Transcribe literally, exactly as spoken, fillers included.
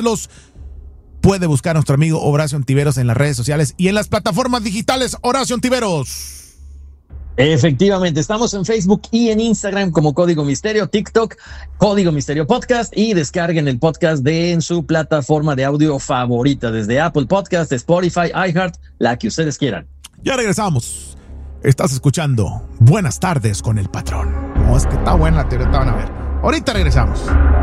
verlos, puede buscar a nuestro amigo Horacio Ontiveros en las redes sociales y en las plataformas digitales. Horacio Ontiveros. Efectivamente, estamos en Facebook y en Instagram como Código Misterio, TikTok, Código Misterio Podcast, y descarguen el podcast de en su plataforma de audio favorita, desde Apple Podcast, Spotify, iHeart, la que ustedes quieran. Ya regresamos. Estás escuchando Buenas Tardes con el Patrón. No, es que está buena la teoría, van a ver. Ahorita regresamos.